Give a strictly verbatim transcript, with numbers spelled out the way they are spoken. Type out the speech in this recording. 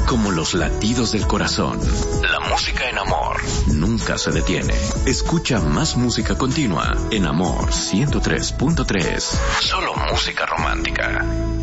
como los latidos del corazón. La música en Amor nunca se detiene. Escucha más música continua en Amor ciento tres punto tres. Solo música romántica.